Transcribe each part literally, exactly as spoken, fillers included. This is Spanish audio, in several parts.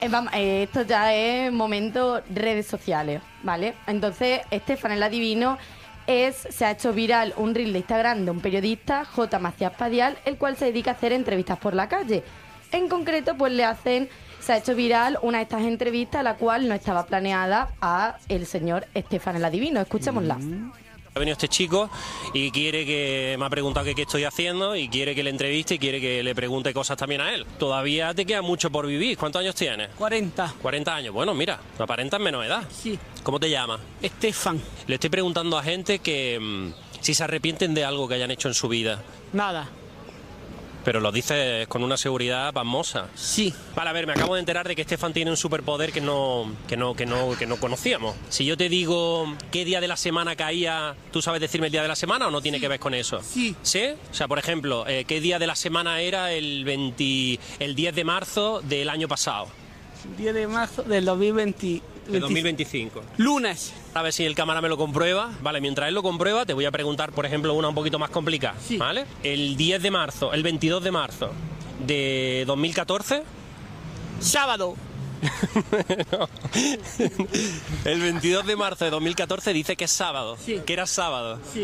Eh, vamos, eh, esto ya es momento redes sociales, ¿vale? Entonces, Estefan el Adivino es, se ha hecho viral un reel de Instagram de un periodista, J. Macías Padial, el cual se dedica a hacer entrevistas por la calle. En concreto, pues le hacen, se ha hecho viral una de estas entrevistas, la cual no estaba planeada a el señor Estefan el Adivino. Escuchémosla. Mm. Ha venido este chico y quiere que me ha preguntado que qué estoy haciendo y quiere que le entreviste y quiere que le pregunte cosas también a él. Todavía te queda mucho por vivir. ¿Cuántos años tienes? cuarenta. cuarenta años. Bueno, mira, no aparentas menos edad. Sí. ¿Cómo te llamas? Estefan. Le estoy preguntando a gente que mmm, si se arrepienten de algo que hayan hecho en su vida. Nada. Pero lo dices con una seguridad pasmosa. Sí. Vale, a ver, me acabo de enterar de que Estefan tiene un superpoder que no, que no, que no, que no conocíamos. Si yo te digo qué día de la semana caía, ¿tú sabes decirme el día de la semana o no tiene sí. que ver con eso? Sí. ¿Sí? O sea, por ejemplo, eh, ¿qué día de la semana era el veinte, el diez de marzo del año pasado? diez de marzo del dos mil veinte. De dos mil veinticinco. Lunes. A ver si el cámara me lo comprueba. Vale, mientras él lo comprueba, te voy a preguntar, por ejemplo, una un poquito más complicada. Sí. ¿Vale? El diez de marzo, el veintidós de marzo de dos mil catorce. Sábado. No. El veintidós de marzo de dos mil catorce dice que es sábado. Sí. Que era sábado. Sí.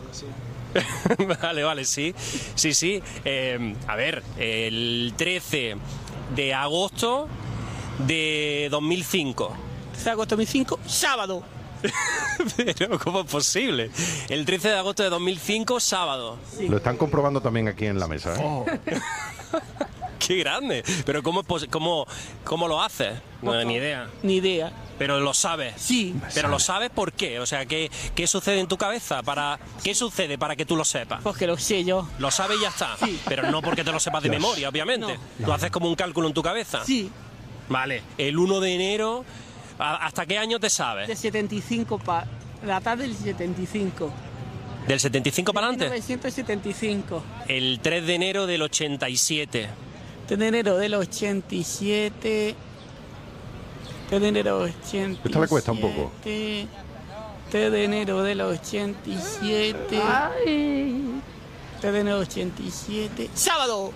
Vale, vale, sí. Sí, sí. Eh, a ver, el trece de agosto de dos mil cinco. trece de agosto de dos mil cinco, sábado. Pero, ¿cómo es posible? El trece de agosto de dos mil cinco, sábado. Sí. Lo están comprobando también aquí en la mesa, ¿eh? Oh. ¡Qué grande! Pero ¿cómo, es pos- cómo, cómo lo haces? No, ni idea. Ni idea. Pero lo sabes. Sí. Pero lo sabes por qué. O sea, ¿qué, qué sucede en tu cabeza? Para, ¿Qué sucede para que tú lo sepas? Porque lo sé yo. Lo sabes y ya está. Sí. Pero no porque te lo sepas de Dios. memoria, obviamente. No. Tú haces como un cálculo en tu cabeza. Sí. Vale. El uno de enero, ¿a- ¿hasta qué año te De sabes? setenta y cinco para la tarde del setenta y cinco. ¿Del setenta y cinco para mil adelante? novecientos setenta y cinco. El tres de enero del ochenta y siete. tres de enero del ochenta y siete. tres de enero del ochenta y siete. Esta le cuesta un poco. tres de enero del ochenta y siete. Ay. tres de enero del ochenta y siete. ¡Sábado!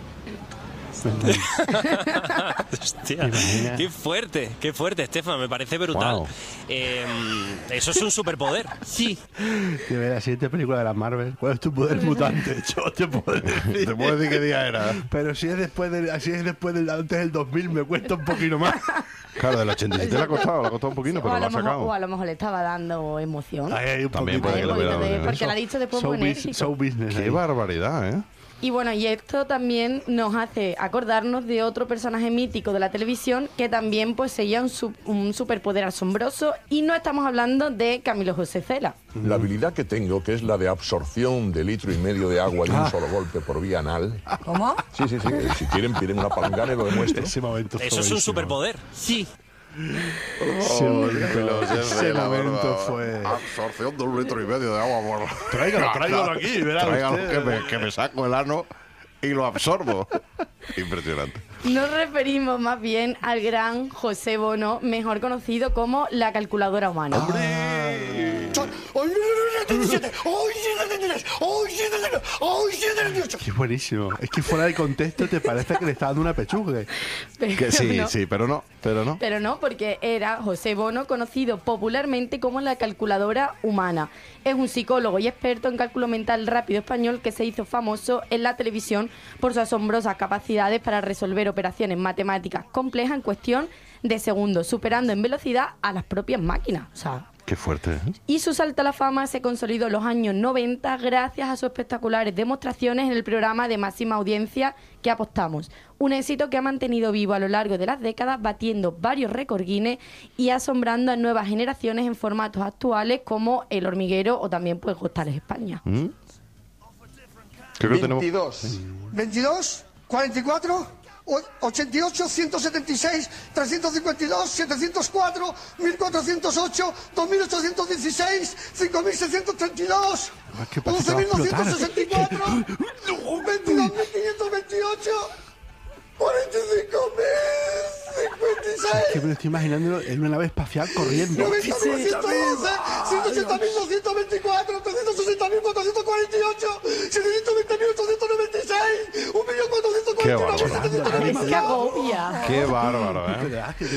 Hostia, qué fuerte, qué fuerte, Estefan, me parece brutal. Wow. Eh, eso es un superpoder. Sí. Que ver la siguiente película de las Marvel. ¿Cuál es tu poder mutante? Yo te puedo decir. ¿Te puedo decir qué día era? Pero si es después del, si es después del antes del dos mil me cuesta un poquito más. Claro, del ochenta y siete le ha costado, le ha costado un poquito, o, pero a lo lo ha mejor, sacado. o a lo mejor le estaba dando emoción. Ahí hay un También poquito. puede Ahí que un le poquito hubiera de- dado porque eso. lo ha dicho después muy Show, bus- enérgico. show business. Qué ahí. barbaridad, ¿eh? Y bueno, y esto también nos hace acordarnos de otro personaje mítico de la televisión que también poseía un, su- un superpoder asombroso, y no estamos hablando de Camilo José Cela. La habilidad que tengo, que es la de absorción de litro y medio de agua de un solo golpe por vía anal. ¿Cómo? Sí, sí, sí. eh, Si quieren, piden una palangana y lo demuestro. Ese momento fue Eso es un buenísimo. superpoder. Sí. Ese momento, ese momento fue... Absorción de un litro y medio de agua por... Tráigalo, tráigalo aquí, verá Tráigalo, usted. que me, que me saco el ano y lo absorbo. Impresionante. Nos referimos más bien al gran José Bono, mejor conocido como la calculadora humana. Qué buenísimo. Es que fuera de contexto te parece que le está dando una pechuga. Pero Que sí, no. sí, pero no, pero no. Pero no, porque era José Bono, conocido popularmente como la calculadora humana. Es un psicólogo y experto en cálculo mental rápido español que se hizo famoso en la televisión por sus asombrosas capacidades para resolver operaciones matemáticas complejas en cuestión de segundos, superando en velocidad a las propias máquinas. O sea, Qué fuerte, ¿eh? y su salto a la fama se consolidó en los años noventa gracias a sus espectaculares demostraciones en el programa de máxima audiencia Que Apostamos. Un éxito que ha mantenido vivo a lo largo de las décadas, batiendo varios récords Guinness y asombrando a nuevas generaciones en formatos actuales como El Hormiguero o también pues Gostales España. ¿Mm? Creo que tenemos... veintidós. veintidós, cuarenta y cuatro, ochenta y ocho, ciento setenta y seis, trescientos cincuenta y dos, setecientos cuatro, mil cuatrocientos ocho, dos mil ochocientos dieciséis, cinco mil seiscientos treinta y dos, Es que parece once que va a mil explotar. doscientos sesenta y cuatro, veintidós mil quinientos veintiocho, cuarenta y cinco mil cincuenta y Es que seis, me lo estoy imaginando en una nave espacial corriendo. noventa mil ciento doce, ciento ochenta mil doscientos veinticuatro, trescientos sesenta mil cuatrocientos cuarenta y ocho, setecientos veinte mil ochocientos noventa y seis, un millón cuatrocientos cuarenta y Qué bárbaro. Es que agobia. Qué bárbaro, ¿eh? Que te das que te